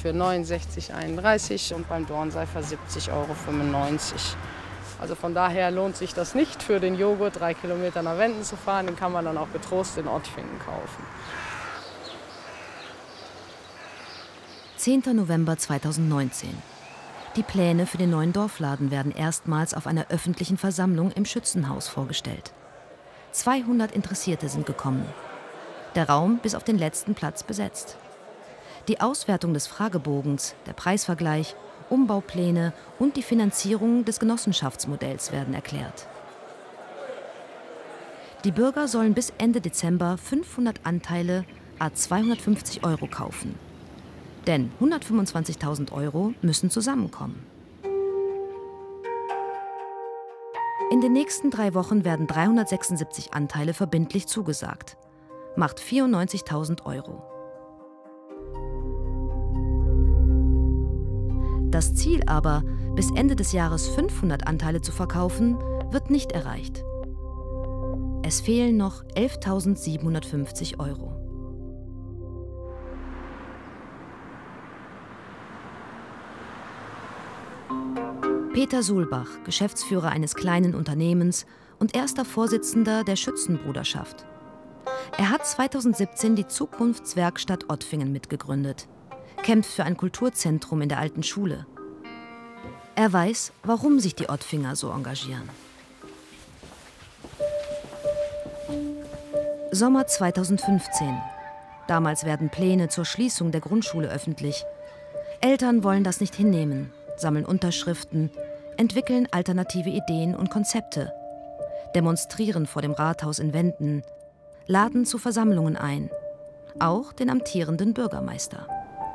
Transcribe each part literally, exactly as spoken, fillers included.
für neunundsechzig Euro einunddreißig und beim Dornseifer siebzig Euro fünfundneunzig. Also von daher lohnt sich das nicht, für den Joghurt drei Kilometer nach Wenden zu fahren. Den kann man dann auch getrost in Ottfingen kaufen. zehnter November zweitausendneunzehn. Die Pläne für den neuen Dorfladen werden erstmals auf einer öffentlichen Versammlung im Schützenhaus vorgestellt. zweihundert Interessierte sind gekommen. Der Raum bis auf den letzten Platz besetzt. Die Auswertung des Fragebogens, der Preisvergleich, Umbaupläne und die Finanzierung des Genossenschaftsmodells werden erklärt. Die Bürger sollen bis Ende Dezember fünfhundert Anteile à zweihundertfünfzig Euro kaufen. Denn hundertfünfundzwanzigtausend Euro müssen zusammenkommen. In den nächsten drei Wochen werden dreihundertsechsundsiebzig Anteile verbindlich zugesagt. Macht vierundneunzigtausend Euro. Das Ziel aber, bis Ende des Jahres fünfhundert Anteile zu verkaufen, wird nicht erreicht. Es fehlen noch elftausendsiebenhundertfünfzig Euro. Peter Sulbach, Geschäftsführer eines kleinen Unternehmens und erster Vorsitzender der Schützenbruderschaft. Er hat zweitausendsiebzehn die Zukunftswerkstatt Ottfingen mitgegründet, kämpft für ein Kulturzentrum in der alten Schule. Er weiß, warum sich die Ottfinger so engagieren. Sommer zweitausendfünfzehn. Damals werden Pläne zur Schließung der Grundschule öffentlich. Eltern wollen das nicht hinnehmen, sammeln Unterschriften, entwickeln alternative Ideen und Konzepte, demonstrieren vor dem Rathaus in Wenden, laden zu Versammlungen ein, auch den amtierenden Bürgermeister.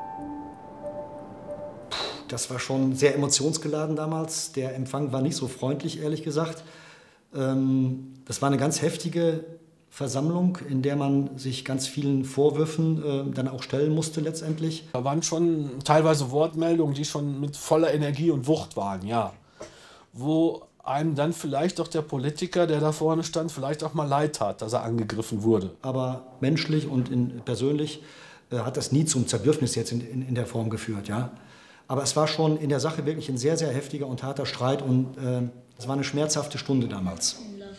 Das war schon sehr emotionsgeladen damals. Der Empfang war nicht so freundlich, ehrlich gesagt. Das war eine ganz heftige Versammlung, in der man sich ganz vielen Vorwürfen dann auch stellen musste letztendlich. Da waren schon teilweise Wortmeldungen, die schon mit voller Energie und Wucht waren, ja. Wo einem dann vielleicht auch der Politiker, der da vorne stand, vielleicht auch mal leid tat, dass er angegriffen wurde. Aber menschlich und in, persönlich äh, hat das nie zum Zerwürfnis jetzt in, in, in der Form geführt, ja. Aber es war schon in der Sache wirklich ein sehr, sehr heftiger und harter Streit und äh, es war eine schmerzhafte Stunde damals.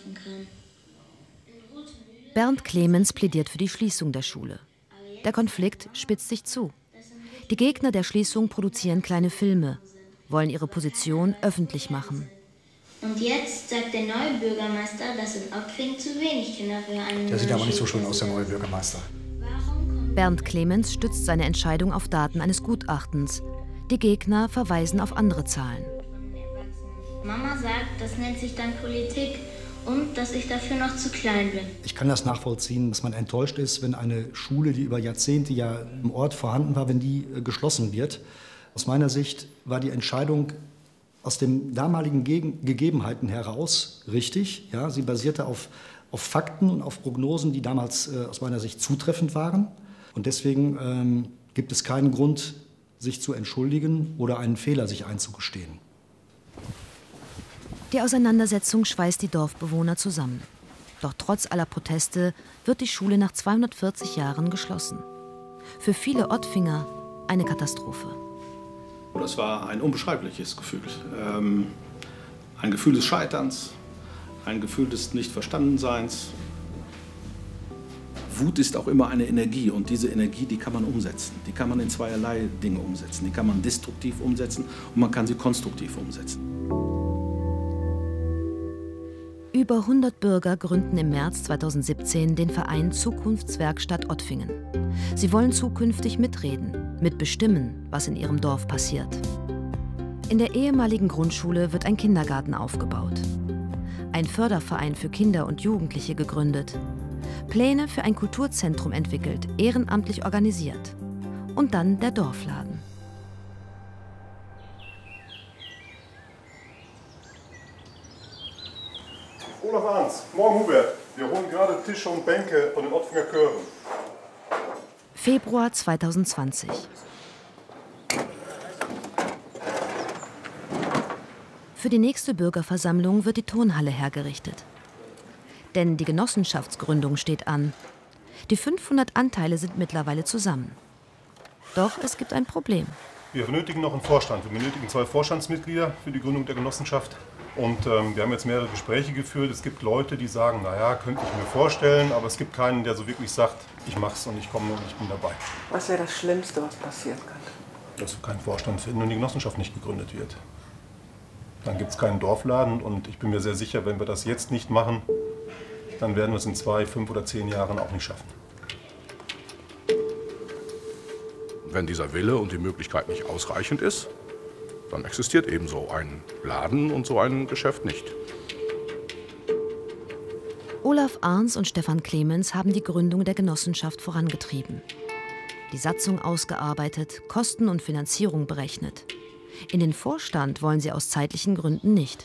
Bernd Clemens plädiert für die Schließung der Schule. Der Konflikt spitzt sich zu. Die Gegner der Schließung produzieren kleine Filme, wollen ihre Position öffentlich machen. Und jetzt sagt der neue Bürgermeister, dass in Ottfingen zu wenig Kinder für eine Der sieht aber nicht so schön aus, der neue Bürgermeister. Bernd Clemens stützt seine Entscheidung auf Daten eines Gutachtens. Die Gegner verweisen auf andere Zahlen. Mama sagt, das nennt sich dann Politik und dass ich dafür noch zu klein bin. Ich kann das nachvollziehen, dass man enttäuscht ist, wenn eine Schule, die über Jahrzehnte ja im Ort vorhanden war, wenn die äh, geschlossen wird. Aus meiner Sicht war die Entscheidung aus den damaligen Gegen Gegebenheiten heraus richtig. Ja, sie basierte auf, auf Fakten und auf Prognosen, die damals äh, aus meiner Sicht zutreffend waren. Und deswegen ähm, gibt es keinen Grund, sich zu entschuldigen oder einen Fehler sich einzugestehen. Die Auseinandersetzung schweißt die Dorfbewohner zusammen. Doch trotz aller Proteste wird die Schule nach zweihundertvierzig Jahren geschlossen. Für viele Ottfinger eine Katastrophe. Das war ein unbeschreibliches Gefühl. Ähm, ein Gefühl des Scheiterns, ein Gefühl des Nichtverstandenseins. Wut ist auch immer eine Energie und diese Energie, die kann man umsetzen. Die kann man in zweierlei Dinge umsetzen. Die kann man destruktiv umsetzen und man kann sie konstruktiv umsetzen. Über hundert Bürger gründen im März zweitausendsiebzehn den Verein Zukunftswerkstatt Ottfingen. Sie wollen zukünftig mitreden, mitbestimmen, was in ihrem Dorf passiert. In der ehemaligen Grundschule wird ein Kindergarten aufgebaut. Ein Förderverein für Kinder und Jugendliche gegründet. Pläne für ein Kulturzentrum entwickelt, ehrenamtlich organisiert. Und dann der Dorfladen. Olaf Arns, morgen Hubert. Wir holen gerade Tische und Bänke von den Ottfinger Chören. Februar zweitausendzwanzig. Für die nächste Bürgerversammlung wird die Turnhalle hergerichtet. Denn die Genossenschaftsgründung steht an. Die fünfhundert Anteile sind mittlerweile zusammen. Doch es gibt ein Problem. Wir benötigen noch einen Vorstand. Wir benötigen zwei Vorstandsmitglieder für die Gründung der Genossenschaft. Und ähm, wir haben jetzt mehrere Gespräche geführt. Es gibt Leute, die sagen, naja, könnte ich mir vorstellen, aber es gibt keinen, der so wirklich sagt, ich mach's und ich komme und ich bin dabei. Was wäre das Schlimmste, was passieren könnte? Dass wir keinen Vorstand finden und die Genossenschaft nicht gegründet wird. Dann gibt es keinen Dorfladen und ich bin mir sehr sicher, wenn wir das jetzt nicht machen, dann werden wir es in zwei, fünf oder zehn Jahren auch nicht schaffen. Wenn dieser Wille und die Möglichkeit nicht ausreichend ist, dann existiert eben so ein Laden und so ein Geschäft nicht. Olaf Arns und Stefan Clemens haben die Gründung der Genossenschaft vorangetrieben. Die Satzung ausgearbeitet, Kosten und Finanzierung berechnet. In den Vorstand wollen sie aus zeitlichen Gründen nicht.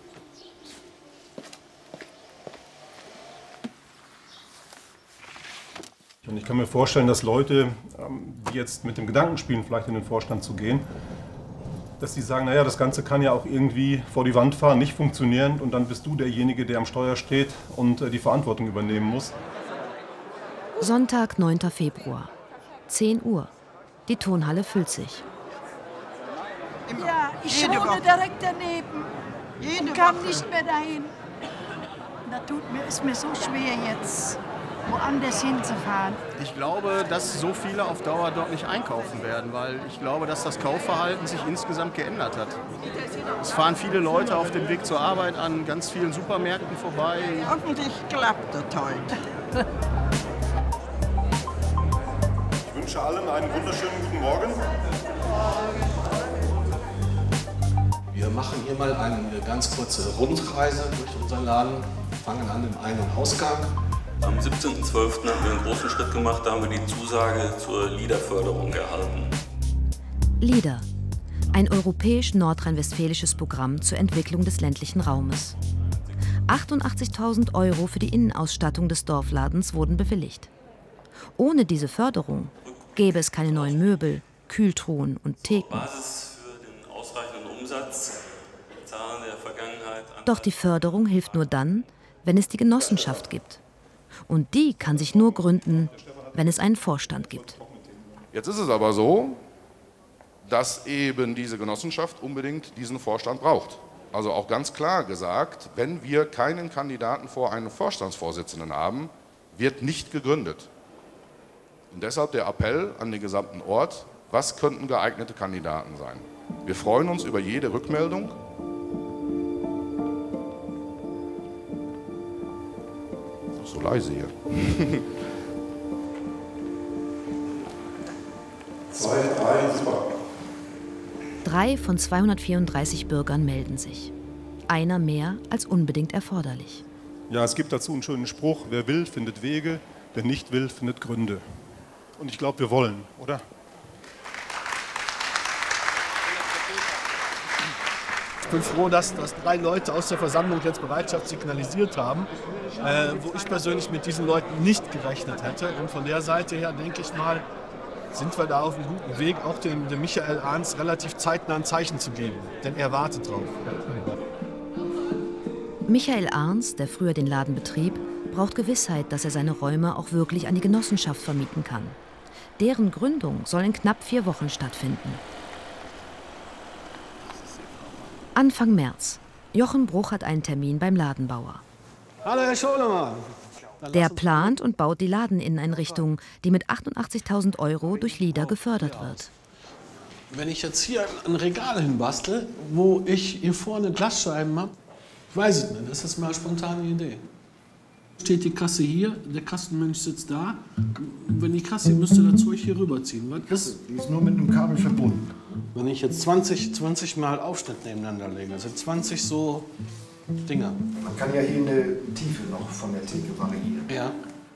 Und ich kann mir vorstellen, dass Leute, die jetzt mit dem Gedanken spielen, vielleicht in den Vorstand zu gehen, dass die sagen, naja, das Ganze kann ja auch irgendwie vor die Wand fahren, nicht funktionieren und dann bist du derjenige, der am Steuer steht und die Verantwortung übernehmen muss. Sonntag, neunter Februar. zehn Uhr. Die Turnhalle füllt sich. Ja, ich wohne direkt daneben und kann nicht mehr dahin. Da tut mir, ist mir so schwer jetzt, woanders hinzufahren. Ich glaube, dass so viele auf Dauer dort nicht einkaufen werden, weil ich glaube, dass das Kaufverhalten sich insgesamt geändert hat. Es fahren viele Leute auf dem Weg zur Arbeit an ganz vielen Supermärkten vorbei. Hoffentlich klappt das heute. Ich wünsche allen einen wunderschönen guten Morgen. Wir machen hier mal eine ganz kurze Rundreise durch unseren Laden, fangen an im Ein- und Ausgang. Am siebzehnten zwölften haben wir einen großen Schritt gemacht, da haben wir die Zusage zur LEADER-Förderung erhalten. LEADER, ein europäisch-nordrhein-westfälisches Programm zur Entwicklung des ländlichen Raumes. achtundachtzigtausend Euro für die Innenausstattung des Dorfladens wurden bewilligt. Ohne diese Förderung gäbe es keine neuen Möbel, Kühltruhen und Theken. Basis für den ausreichenden Umsatz, Zahlen der Vergangenheit. Doch die Förderung hilft nur dann, wenn es die Genossenschaft gibt. Und die kann sich nur gründen, wenn es einen Vorstand gibt. Jetzt ist es aber so, dass eben diese Genossenschaft unbedingt diesen Vorstand braucht. Also auch ganz klar gesagt, wenn wir keinen Kandidaten vor einen Vorstandsvorsitzenden haben, wird nicht gegründet. Und deshalb der Appell an den gesamten Ort, was könnten geeignete Kandidaten sein? Wir freuen uns über jede Rückmeldung. So leise hier. Zwei, drei, super. Drei von zweihundertvierunddreißig Bürgern melden sich. Einer mehr als unbedingt erforderlich. Ja, es gibt dazu einen schönen Spruch, wer will, findet Wege, wer nicht will, findet Gründe. Und ich glaube, wir wollen, oder? Ich bin froh, dass, dass drei Leute aus der Versammlung jetzt Bereitschaft signalisiert haben, äh, wo ich persönlich mit diesen Leuten nicht gerechnet hätte. Und von der Seite her, denke ich mal, sind wir da auf einem guten Weg, auch dem, dem Michael Arns relativ zeitnah ein Zeichen zu geben. Denn er wartet drauf. Michael Arns, der früher den Laden betrieb, braucht Gewissheit, dass er seine Räume auch wirklich an die Genossenschaft vermieten kann. Deren Gründung soll in knapp vier Wochen stattfinden. Anfang März. Jochen Bruch hat einen Termin beim Ladenbauer. Hallo, Herr Scholemann. Der plant und baut die Ladeninneneinrichtung, die mit achtundachtzigtausend Euro durch LEADER gefördert wird. Wenn ich jetzt hier ein Regal hinbastel, wo ich hier vorne Glasscheiben habe, ich weiß es nicht, das ist mal eine spontane Idee. Steht die Kasse hier, der Kassenmensch sitzt da. Wenn die Kasse, müsste das Zeug hier rüberziehen. Das Die ist nur mit einem Kabel verbunden. Wenn ich jetzt zwanzig, zwanzig Mal Aufschnitt nebeneinander lege, das sind zwanzig so Dinger. Man kann ja hier eine Tiefe noch von der Theke variieren. Ja.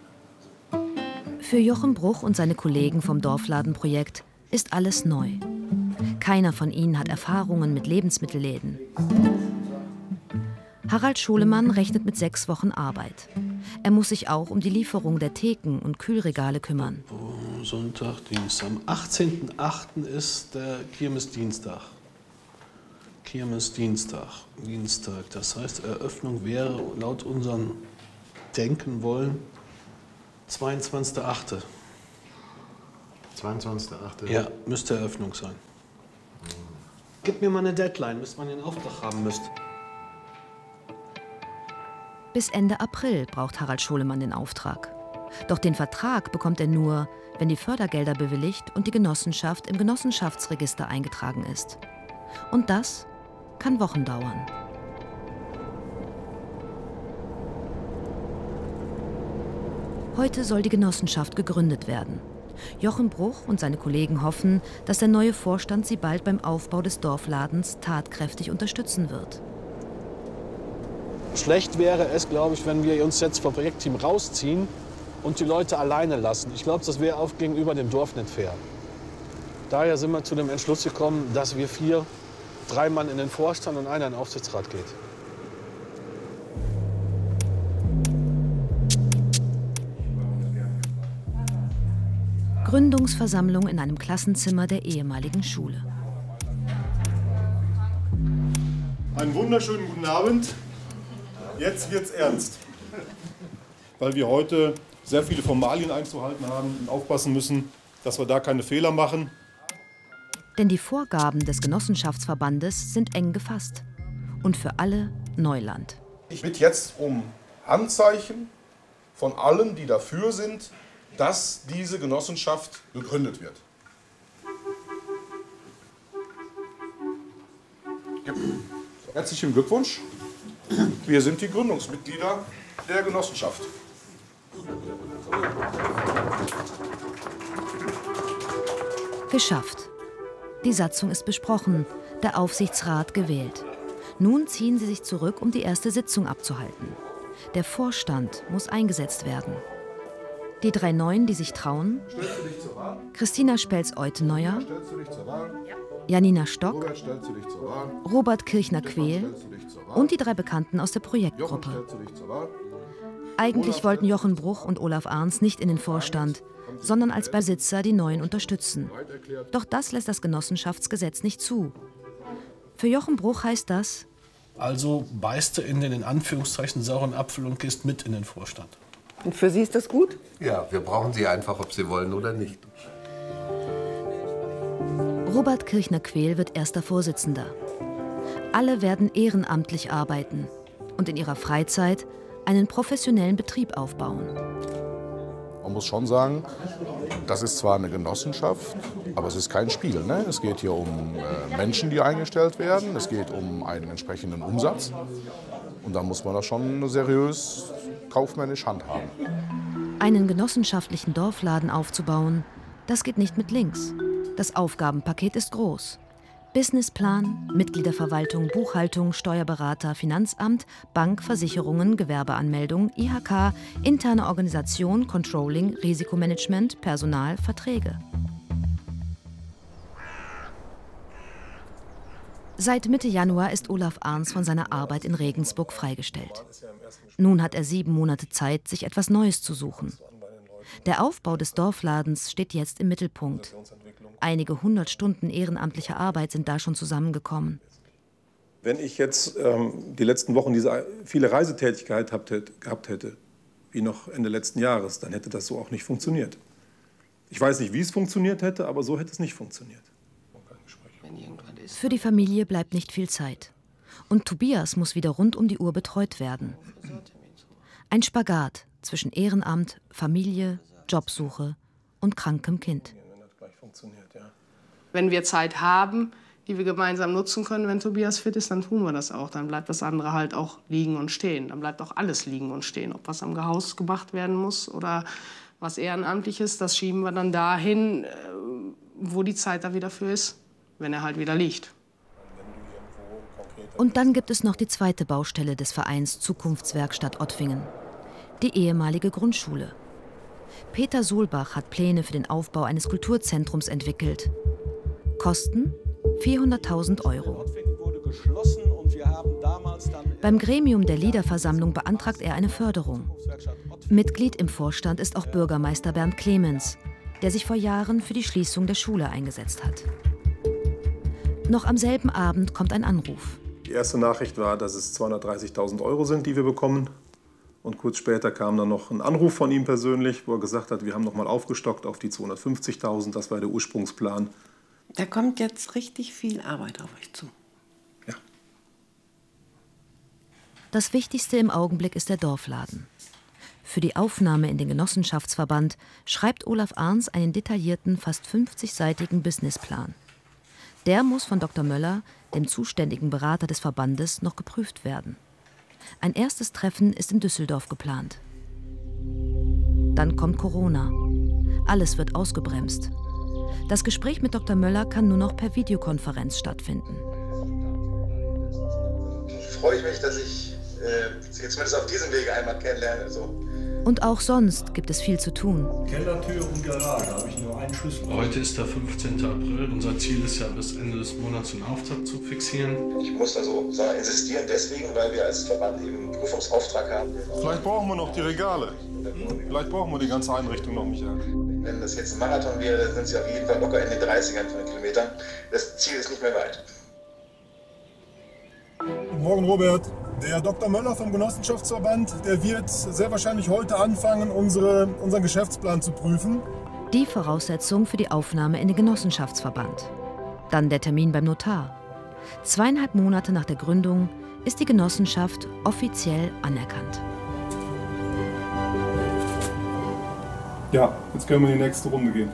Für Jochen Bruch und seine Kollegen vom Dorfladenprojekt ist alles neu. Keiner von ihnen hat Erfahrungen mit Lebensmittelläden. Harald Scholemann rechnet mit sechs Wochen Arbeit. Er muss sich auch um die Lieferung der Theken und Kühlregale kümmern. Oh, Sonntag, Dienstag. Am achtzehnten achten ist der Kirmesdienstag. Kirmesdienstag, Dienstag. Das heißt, Eröffnung wäre laut unserem Denken wollen zweiundzwanzigster achte zweiundzwanzigster achte Ja, müsste Eröffnung sein. Gib mir mal eine Deadline, bis man den Auftrag haben müsste. Bis Ende April braucht Harald Scholemann den Auftrag. Doch den Vertrag bekommt er nur, wenn die Fördergelder bewilligt und die Genossenschaft im Genossenschaftsregister eingetragen ist. Und das kann Wochen dauern. Heute soll die Genossenschaft gegründet werden. Jochen Bruch und seine Kollegen hoffen, dass der neue Vorstand sie bald beim Aufbau des Dorfladens tatkräftig unterstützen wird. Schlecht wäre es, glaube ich, wenn wir uns jetzt vom Projektteam rausziehen und die Leute alleine lassen. Ich glaube, das wäre auch gegenüber dem Dorf nicht fair. Daher sind wir zu dem Entschluss gekommen, dass wir vier, drei Mann in den Vorstand und einer in den Aufsichtsrat geht. Gründungsversammlung in einem Klassenzimmer der ehemaligen Schule. Einen wunderschönen guten Abend. Jetzt wird's ernst. Weil wir heute sehr viele Formalien einzuhalten haben und aufpassen müssen, dass wir da keine Fehler machen. Denn die Vorgaben des Genossenschaftsverbandes sind eng gefasst. Und für alle Neuland. Ich bitte jetzt um Handzeichen von allen, die dafür sind, dass diese Genossenschaft gegründet wird. Herzlichen Glückwunsch. Wir sind die Gründungsmitglieder der Genossenschaft. Geschafft. Die Satzung ist besprochen, der Aufsichtsrat gewählt. Nun ziehen sie sich zurück, um die erste Sitzung abzuhalten. Der Vorstand muss eingesetzt werden. Die drei Neuen, die sich trauen: Christina Spelz-Euteneuer, Janina Stock, Robert Kirchner-Quehl und die drei Bekannten aus der Projektgruppe. Eigentlich wollten Jochen Bruch und Olaf Arns nicht in den Vorstand, sondern als Besitzer die Neuen unterstützen. Doch das lässt das Genossenschaftsgesetz nicht zu. Für Jochen Bruch heißt das: Also beißt du in den in Anführungszeichen sauren Apfel und gehst mit in den Vorstand. Und für Sie ist das gut? Ja, wir brauchen Sie einfach, ob Sie wollen oder nicht. Robert Kirchner-Quehl wird erster Vorsitzender. Alle werden ehrenamtlich arbeiten und in ihrer Freizeit einen professionellen Betrieb aufbauen. Man muss schon sagen, das ist zwar eine Genossenschaft, aber es ist kein Spiel. Ne? Es geht hier um äh, Menschen, die eingestellt werden. Es geht um einen entsprechenden Umsatz. Und da muss man das schon seriös kaufmännisch handhaben. Einen genossenschaftlichen Dorfladen aufzubauen, das geht nicht mit links. Das Aufgabenpaket ist groß. Businessplan, Mitgliederverwaltung, Buchhaltung, Steuerberater, Finanzamt, Bank, Versicherungen, Gewerbeanmeldung, I H K, interne Organisation, Controlling, Risikomanagement, Personal, Verträge. Seit Mitte Januar ist Olaf Arns von seiner Arbeit in Regensburg freigestellt. Nun hat er sieben Monate Zeit, sich etwas Neues zu suchen. Der Aufbau des Dorfladens steht jetzt im Mittelpunkt. Einige hundert Stunden ehrenamtlicher Arbeit sind da schon zusammengekommen. Wenn ich jetzt ähm, die letzten Wochen diese viele Reisetätigkeit gehabt hätte, wie noch Ende letzten Jahres, dann hätte das so auch nicht funktioniert. Ich weiß nicht, wie es funktioniert hätte, aber so hätte es nicht funktioniert. Für die Familie bleibt nicht viel Zeit. Und Tobias muss wieder rund um die Uhr betreut werden. Ein Spagat zwischen Ehrenamt, Familie, Jobsuche und krankem Kind. Wenn wir Zeit haben, die wir gemeinsam nutzen können, wenn Tobias fit ist, dann tun wir das auch. Dann bleibt das andere halt auch liegen und stehen. Dann bleibt auch alles liegen und stehen. Ob was am Haus gemacht werden muss oder was ehrenamtlich ist, das schieben wir dann dahin, wo die Zeit da wieder für ist, wenn er halt wieder liegt. Und dann gibt es noch die zweite Baustelle des Vereins Zukunftswerkstatt Ottwingen, die ehemalige Grundschule. Peter Solbach hat Pläne für den Aufbau eines Kulturzentrums entwickelt. Kosten vierhunderttausend Euro. Beim Gremium der Liederversammlung beantragt er eine Förderung. Mitglied im Vorstand ist auch Bürgermeister Bernd Clemens, der sich vor Jahren für die Schließung der Schule eingesetzt hat. Noch am selben Abend kommt ein Anruf. Die erste Nachricht war, dass es zweihundertdreißigtausend Euro sind, die wir bekommen. Und kurz später kam dann noch ein Anruf von ihm persönlich, wo er gesagt hat, wir haben noch mal aufgestockt auf die zweihundertfünfzigtausend. Das war der Ursprungsplan. Da kommt jetzt richtig viel Arbeit auf euch zu. Ja. Das Wichtigste im Augenblick ist der Dorfladen. Für die Aufnahme in den Genossenschaftsverband schreibt Olaf Arns einen detaillierten, fast fünfzigseitigen Businessplan. Der muss von Doktor Möller, dem zuständigen Berater des Verbandes, noch geprüft werden. Ein erstes Treffen ist in Düsseldorf geplant. Dann kommt Corona. Alles wird ausgebremst. Das Gespräch mit Doktor Möller kann nur noch per Videokonferenz stattfinden. Freue ich mich, dass ich äh, Sie zumindest auf diesem Wege einmal kennenlerne. So. Und auch sonst gibt es viel zu tun. Kellertür und Garage, habe ich nur einen Schlüssel. Heute ist der fünfzehnte April. Unser Ziel ist ja, bis Ende des Monats den Auftrag zu fixieren. Ich muss da so sagen, insistieren deswegen, weil wir als Verband eben einen Prüfungsauftrag haben. Vielleicht brauchen wir noch die Regale. Vielleicht brauchen wir die ganze Einrichtung noch, Michael. Wenn das jetzt ein Marathon wäre, sind Sie auf jeden Fall locker in den dreißigern von den Kilometern. Das Ziel ist nicht mehr weit. Guten Morgen, Robert. Der Doktor Möller vom Genossenschaftsverband, der wird sehr wahrscheinlich heute anfangen, unsere, unseren Geschäftsplan zu prüfen. Die Voraussetzung für die Aufnahme in den Genossenschaftsverband. Dann der Termin beim Notar. Zweieinhalb Monate nach der Gründung ist die Genossenschaft offiziell anerkannt. Ja, jetzt können wir in die nächste Runde gehen.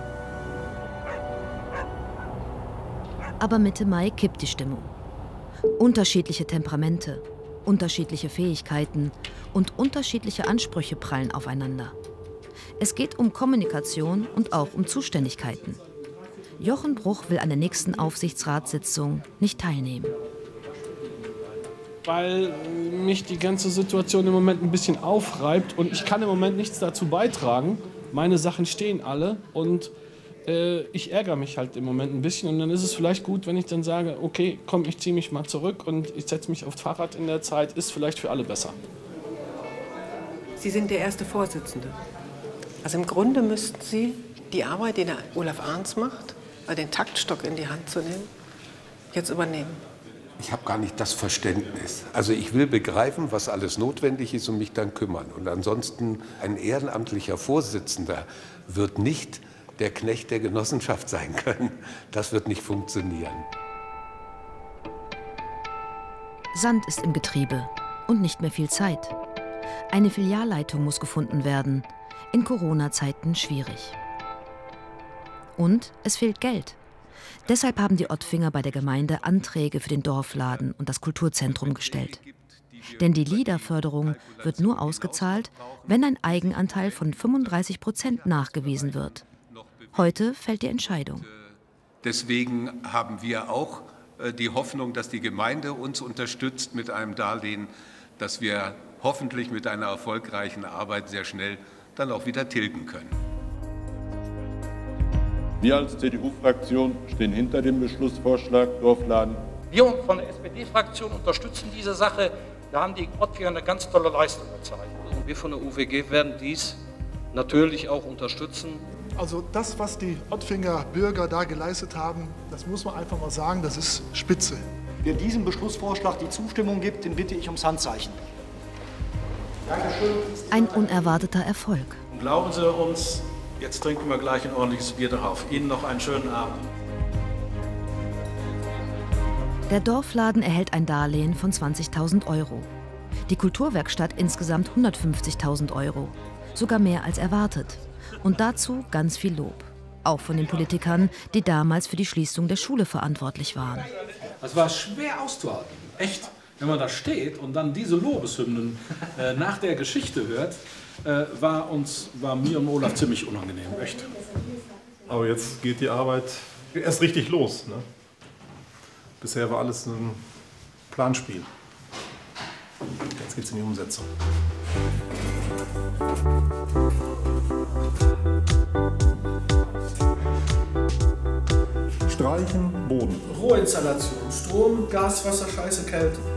Aber Mitte Mai kippt die Stimmung. Unterschiedliche Temperamente, unterschiedliche Fähigkeiten und unterschiedliche Ansprüche prallen aufeinander. Es geht um Kommunikation und auch um Zuständigkeiten. Jochen Bruch will an der nächsten Aufsichtsratssitzung nicht teilnehmen. Weil mich die ganze Situation im Moment ein bisschen aufreibt und ich kann im Moment nichts dazu beitragen. Meine Sachen stehen alle und äh, ich ärgere mich halt im Moment ein bisschen. Und dann ist es vielleicht gut, wenn ich dann sage, okay, komm, ich ziehe mich mal zurück und ich setze mich aufs Fahrrad in der Zeit. Ist vielleicht für alle besser. Sie sind der erste Vorsitzende. Also im Grunde müssten Sie die Arbeit, die der Olaf Arns macht, also den Taktstock in die Hand zu nehmen, jetzt übernehmen. Ich habe gar nicht das Verständnis. Also ich will begreifen, was alles notwendig ist und mich dann kümmern. Und ansonsten ein ehrenamtlicher Vorsitzender wird nicht der Knecht der Genossenschaft sein können. Das wird nicht funktionieren. Sand ist im Getriebe und nicht mehr viel Zeit. Eine Filialleitung muss gefunden werden. In Corona-Zeiten schwierig. Und es fehlt Geld. Deshalb haben die Ottfinger bei der Gemeinde Anträge für den Dorfladen und das Kulturzentrum gestellt. Denn die LIDA-Förderung wird nur ausgezahlt, wenn ein Eigenanteil von fünfunddreißig Prozent nachgewiesen wird. Heute fällt die Entscheidung. Deswegen haben wir auch die Hoffnung, dass die Gemeinde uns unterstützt mit einem Darlehen, dass wir hoffentlich mit einer erfolgreichen Arbeit sehr schnell dann auch wieder tilgen können. Wir als C D U-Fraktion stehen hinter dem Beschlussvorschlag Dorfladen. Wir von der S P D-Fraktion unterstützen diese Sache. Da haben die Ottfinger eine ganz tolle Leistung gezeigt. Wir von der U W G werden dies natürlich auch unterstützen. Also das, was die Ottfinger Bürger da geleistet haben, das muss man einfach mal sagen, das ist spitze. Wer diesem Beschlussvorschlag die Zustimmung gibt, den bitte ich ums Handzeichen. Dankeschön. Ein unerwarteter Erfolg. Und glauben Sie uns, jetzt trinken wir gleich ein ordentliches Bier darauf. Ihnen noch einen schönen Abend. Der Dorfladen erhält ein Darlehen von zwanzigtausend Euro. Die Kulturwerkstatt insgesamt hundertfünfzigtausend Euro. Sogar mehr als erwartet. Und dazu ganz viel Lob. Auch von den Politikern, die damals für die Schließung der Schule verantwortlich waren. Es war schwer auszuhalten. Echt. Wenn man da steht und dann diese Lobeshymnen äh, nach der Geschichte hört, äh, war, uns, war mir und Olaf ziemlich unangenehm. Echt. Aber jetzt geht die Arbeit erst richtig los. Ne? Bisher war alles ein Planspiel. Jetzt geht's in die Umsetzung. Streichen, Boden. Rohinstallation, Strom, Gas, Wasser, Scheiße, Kälte.